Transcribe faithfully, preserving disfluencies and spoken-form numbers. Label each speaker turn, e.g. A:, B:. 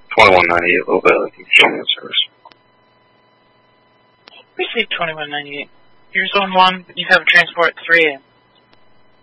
A: twenty-one ninety-eight, a little bit, like, showing the service.
B: Received twenty-one ninety-eight. You're zone one, you have a transport at three A M.